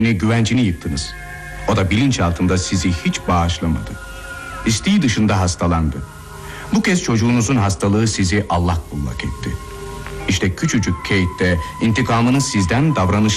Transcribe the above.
güvencini yıktınız. O da bilinç altında sizi hiç bağışlamadı. İsteği dışında hastalandı. Bu kez çocuğunuzun hastalığı sizi allak bullak etti. İşte küçücük Kate de intikamını sizden davranış